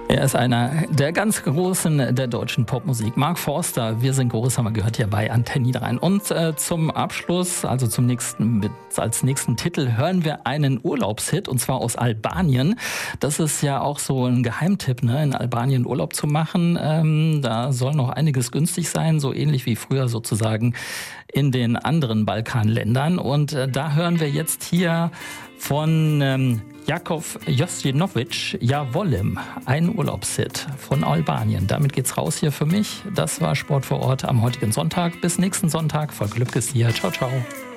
Er ist einer der ganz Großen der deutschen Popmusik. Mark Forster, Wir sind groß, haben wir gehört hier bei Antenne Niederrhein. Und zum Abschluss, also als nächsten Titel, hören wir einen Urlaubshit, und zwar aus Albanien. Das ist ja auch so ein Geheimtipp, ne, in Albanien Urlaub zu machen. Da soll noch einiges günstig sein, so ähnlich wie früher sozusagen in den anderen Balkanländern. Und da hören wir jetzt hier von Jakov Josinovic, Ja Volem, ein Urlaubshit von Albanien. Damit geht's raus hier für mich. Das war Sport vor Ort am heutigen Sonntag. Bis nächsten Sonntag. Volker Lübkes hier. Ciao, ciao.